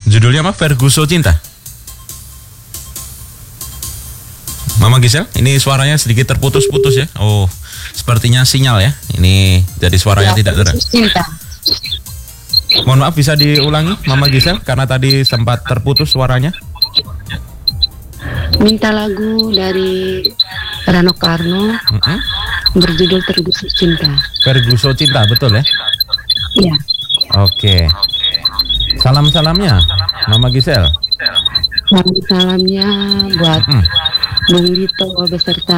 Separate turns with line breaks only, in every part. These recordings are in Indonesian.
Judulnya apa? Verguso Cinta. Mama Gisel, ini suaranya sedikit terputus-putus ya. Oh, sepertinya sinyal ya. Ini jadi suaranya tidak terdengar.
Cinta.
Mohon maaf, bisa diulangi Mama Gisel karena tadi sempat terputus suaranya.
Minta lagu dari Rano Karno berjudul Verguso Cinta.
Verguso Cinta, betul ya?
Iya.
Oke. Salam-salamnya Mama Gisel.
Salam-salamnya buat Bung Dito beserta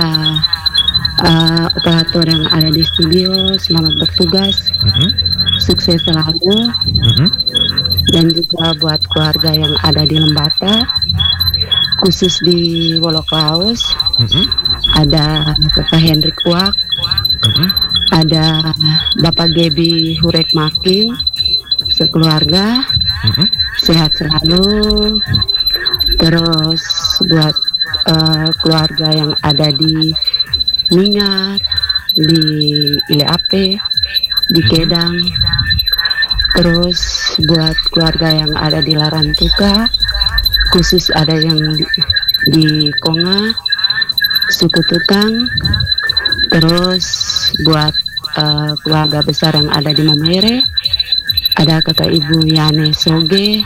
operator yang ada di studio. Selamat bertugas, sukses selalu. Dan juga buat keluarga yang ada di Lembata, khusus di Woloklaus. Ada Bapak Hendrik Wak, ada Bapak Gebi Hurek Making, sekeluarga sehat selalu. Terus buat keluarga yang ada di Ningat, di Ileape, di Kedang. Terus buat keluarga yang ada di Larantuka, khusus ada yang di Konga, suku Tukang. Terus buat keluarga besar yang ada di Momere, ada kakak ibu Yane Soge,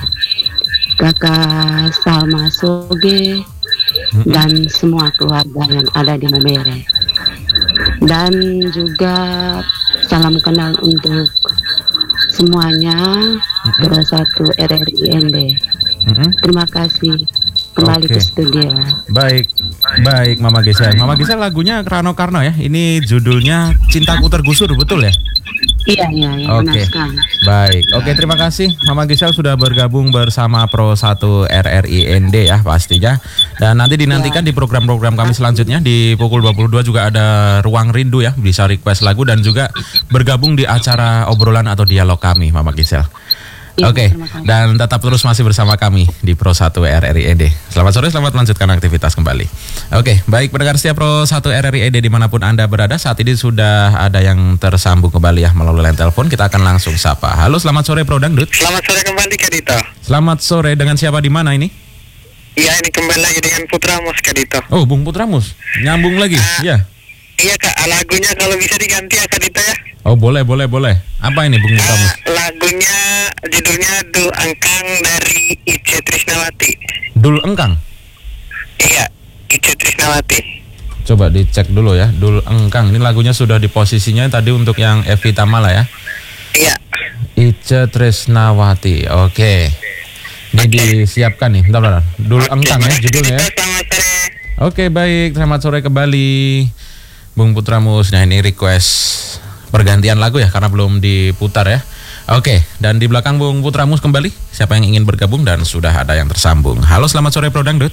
kakak Salma Soge, dan semua keluarga yang ada di Momere. Dan juga salam kenal untuk semuanya, Pro 1 RRIND. Terima kasih. Kembali ke studio.
Baik Mama Gisel. Mama Gisel, lagunya Rano Karno ya. Ini judulnya Cintaku Tergusur, betul ya?
Iya, benar sekali.
Baik. Oke, terima kasih Mama Gisel sudah bergabung bersama Pro 1 RRIND ya pastinya. Dan nanti dinantikan di program-program kami selanjutnya di pukul 22 juga ada Ruang Rindu ya. Bisa request lagu dan juga bergabung di acara obrolan atau dialog kami Mama Gisel.
Ya,
Oke, dan tetap terus masih bersama kami di Pro 1 RRIND. Selamat sore, selamat melanjutkan aktivitas kembali. Oke, baik pendengar setia Pro 1 RRIND dimanapun Anda berada, saat ini sudah ada yang tersambung kembali ya melalui line telepon. Kita akan langsung sapa. Halo, selamat sore Pro Dangdut.
Selamat sore kembali Kak Dito.
Selamat sore, dengan siapa di mana ini?
Iya, ini kembali lagi dengan Putra Mus Kak Dito.
Oh, Bung Putra Mus, nyambung lagi, ya?
Iya Kak, lagunya kalau bisa diganti ya Kak Dito ya.
Oh, boleh. Apa ini Bung Putra Mus?
Lagunya judulnya Dul Engkang dari Ice Trisnawati.
Dul Engkang?
Iya, Ice Trisnawati.
Coba dicek dulu ya, Dul Engkang. Ini lagunya sudah di posisinya tadi untuk yang Evi Tamala ya?
Iya.
Ice Trisnawati, oke. Ini disiapkan nih, bentar. Dul Engkang ya judulnya ya.
Selamat sore.
Oke, baik, selamat sore kembali Bung Putra Mus. Nah, ini request pergantian lagu ya karena belum diputar ya. Oke, dan di belakang Bung Putra Mus kembali. Siapa yang ingin bergabung dan sudah ada yang tersambung. Halo, selamat sore Pro Dangdut.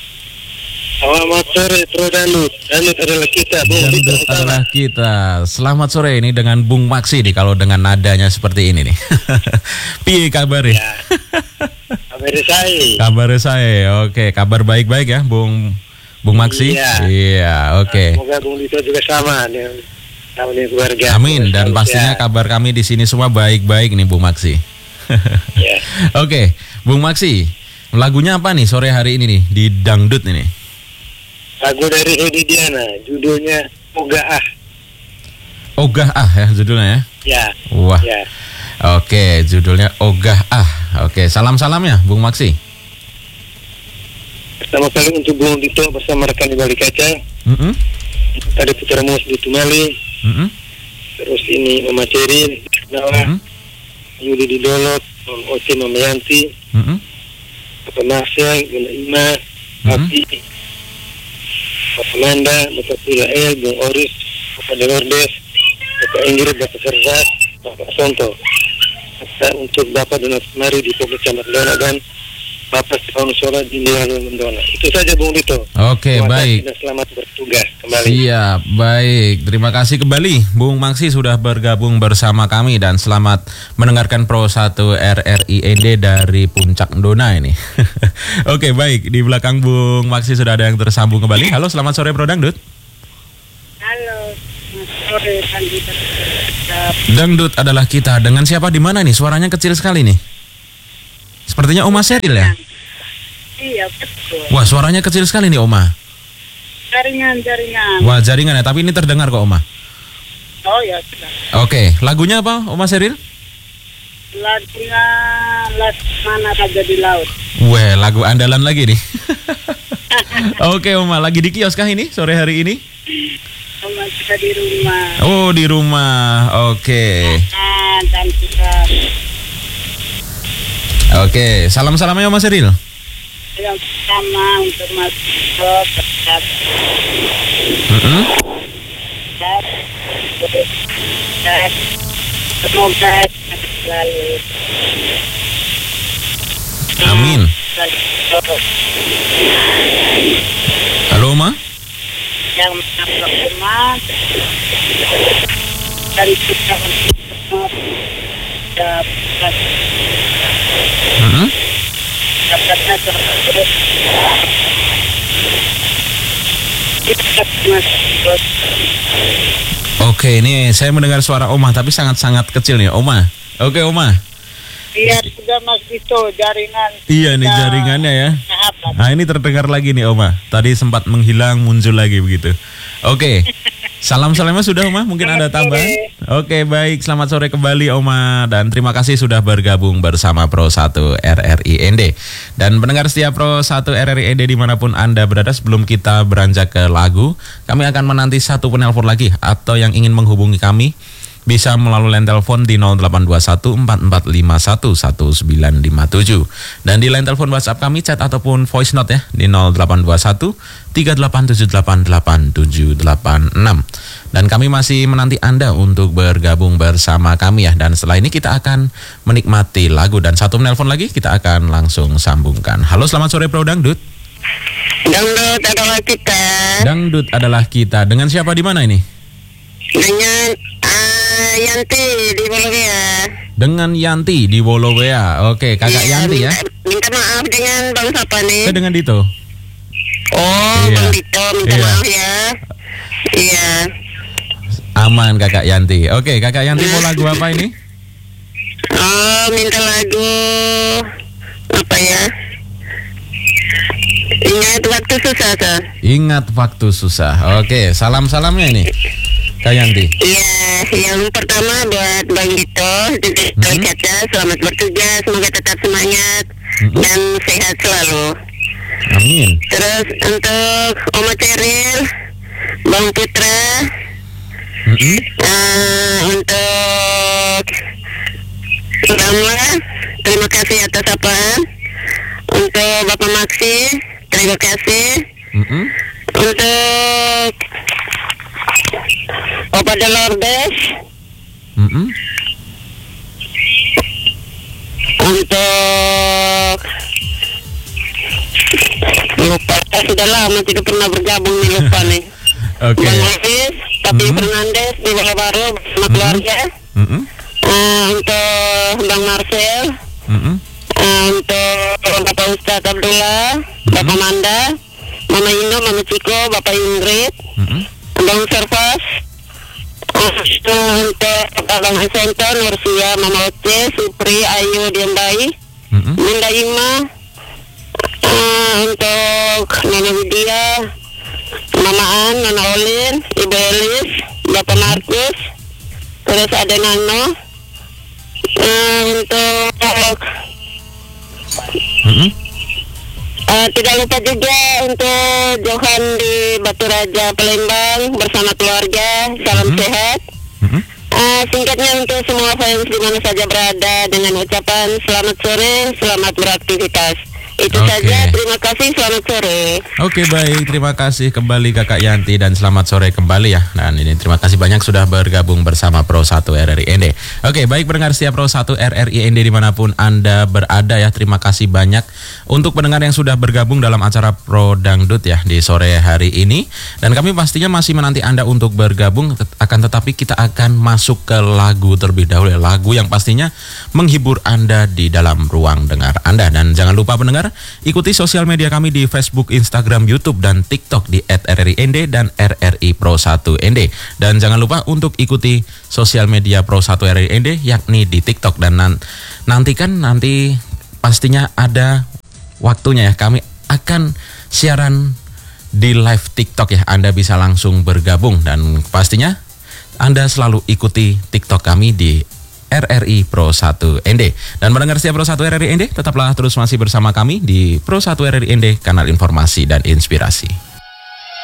Selamat sore Pro Dangdut. Dangdut adalah kita.
Dangdut adalah kita. Selamat sore ini dengan Bung Maksi nih kalau dengan nadanya seperti ini nih. Piye kabarnya?
Ya.
Kabar saya. Oke, kabar baik-baik ya Bung Maksi. Iya, oke.
Semoga Bung Dito juga sama dengan keluarga.
Amin, dan pastinya kabar kami di sini semua baik-baik nih Bung Maksi.
Ya.
Oke, Bung Maksi, lagunya apa nih sore hari ini nih di Dangdut ini?
Lagu dari Edi Diana, judulnya Ogah Ah.
Ogah Ah ya judulnya ya?
Ya.
Wah.
Ya.
Oke, judulnya Ogah Ah. Oke, salam-salamnya Bung Maksi.
Pertama kali untuk Bung Dito bersama rekan di Balik Kaca. Tadi Putra Mus di Tumali. Terus ini Mama Cerin, Nawa, Yudi di Dolot, Om Oce, Mama Yanti, Bapak Nasya, Bunda Ima, Api, Bapak Manda, Bapak Pilael, Bung Oris, Bapak Delordes, Bapak Ingrid, Bapak Serzat, Bapak Sonto. Untuk Bapak Donat Mari di Pokok Camat Dona dan Bapak Stefano Sola di Mendona. Itu saja Bung Dito.
Oke, baik.
Dan selamat bertugas kembali.
Siap, baik. Terima kasih kembali Bung Maksi sudah bergabung bersama kami dan selamat mendengarkan Pro 1 RRIND dari Puncak Dona ini. Oke, baik. Di belakang Bung Maksi sudah ada yang tersambung kembali. Halo, selamat sore Pro Dangdut.
Halo, sore Dangdut.
Dangdut adalah kita. Dengan siapa di mana nih? Suaranya kecil sekali nih. Sepertinya Oma Seril ya?
Iya, betul.
Wah, suaranya kecil sekali nih Oma.
Jaringan.
Wah, jaringan ya, tapi ini terdengar kok Oma.
Oh ya, sudah.
Oke, lagunya apa Oma Seril?
Lagunya Las Mana Raja di Laut.
Wah, lagu andalan lagi nih. Oke Oma, lagi di kios kah ini sore hari ini?
Oma kita di rumah.
Oh, di rumah. Oke.
Dan kita
Oke, salam-salamnya Oma Seril.
yang pertama untuk Mas Tito, tetap semoga selalu.
Amin. Halo Oma?
Yang menabrak rumah dan kita dapat dapatnya terus
Oke, ini saya mendengar suara Oma tapi sangat-sangat kecil nih Oma. Oke Oma.
Iya sudah Mas Tito jaringan.
Iya nih jaringannya ya. Nah ini terdengar lagi nih Oma. Tadi sempat menghilang muncul lagi begitu. Oke. Salam-salamnya sudah Oma, mungkin ada tambahan. Oke baik, selamat sore kembali Oma. Dan terima kasih sudah bergabung bersama Pro 1 RRI ND. Dan pendengar setia Pro 1 RRI ND dimanapun Anda berada, sebelum kita beranjak ke lagu, kami akan menanti satu penelpon lagi. Atau yang ingin menghubungi kami bisa melalui line telepon di 0821 4451 1957. Dan di line telepon WhatsApp kami chat ataupun voice note ya di 0821 387887876. Dan kami masih menanti Anda untuk bergabung bersama kami ya. Dan setelah ini kita akan menikmati lagu dan satu menelpon lagi kita akan langsung sambungkan. Halo, selamat sore Pro Dangdut.
Dangdut adalah kita.
Dangdut adalah kita. Dengan siapa di mana ini?
Dengan Yanti di Bologna.
Dengan Yanti di Bologna. Oke, Kakak Yanti ya.
Minta maaf dengan Bang siapa nih?
Saya dengan Dito.
Oh,
Iya.
Bang Dito, minta
Iya.
maaf ya. Iya.
Aman Kakak Yanti. Oke, Kakak Yanti mau lagu apa ini?
Oh, minta lagu apa ya? Ingat waktu susah tuh.
Ingat waktu susah. Oke, salam-salamnya ini Kak Yanti.
Iya, yang pertama buat Bang Dito, Caca, selamat bertugas, semoga tetap semangat dan sehat selalu.
Amin.
Terus untuk Oma Ceril, Bang Putra, untuk Ramla, terima kasih atas apaan. Untuk Bapak Maksi, terima kasih. Untuk Opa Delordes, untuk lupa, sudah lama tidak pernah bergabung nih, lupa nih.
Oke.
Bang Hafiz, Papi Fernandes di Bola Baru bersama keluarga. Untuk Bang Marcel, untuk Bapak Ustadz Abdullah, Bapak Manda, Mama Indo, Mama Ciko, Bapak Ingrid, Bang Servas, untuk Abang Asento, Nursia, Mama Oce, Supri, Ayu, Diambai, Bunda Ima, untuk Nana Widya, Mama An, Nana Olin, Ibu Elis, Bapak Markus, terus ada Nano, untuk tidak lupa juga untuk Johan di Batu Raja Palembang bersama keluarga, salam sehat. Singkatnya untuk semua fans di mana saja berada dengan ucapan selamat sore, selamat beraktivitas. Itu saja, terima kasih, selamat sore.
Oke baik, terima kasih kembali Kakak Yanti dan selamat sore kembali ya. Dan ini terima kasih banyak sudah bergabung bersama Pro 1 RRI ND. Oke baik, pendengar setia Pro 1 RRI ND dimanapun Anda berada ya, terima kasih banyak untuk pendengar yang sudah bergabung dalam acara Pro Dangdut ya di sore hari ini. Dan kami pastinya masih menanti Anda untuk bergabung, akan tetapi kita akan masuk ke lagu terlebih dahulu ya. Lagu yang pastinya menghibur Anda di dalam ruang dengar Anda. Dan jangan lupa pendengar, ikuti sosial media kami di Facebook, Instagram, YouTube, dan TikTok di @RRIND dan RRI Pro 1 ND. Dan jangan lupa untuk ikuti sosial media Pro 1 RRI ND yakni di TikTok. Dan nanti pastinya ada waktunya ya, kami akan siaran di live TikTok ya. Anda bisa langsung bergabung dan pastinya Anda selalu ikuti TikTok kami di RRI Pro 1 ND. Dan mendengar setia Pro 1 RRI ND, tetaplah terus masih bersama kami di Pro 1 RRI ND, kanal informasi dan inspirasi.